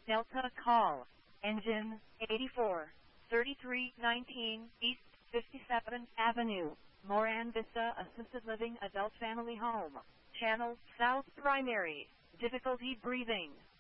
Delta call. Engine 84. 3319 East 57th Avenue. Moran Vista Assisted Living Adult Family Home. Channel South Primary. Difficulty breathing.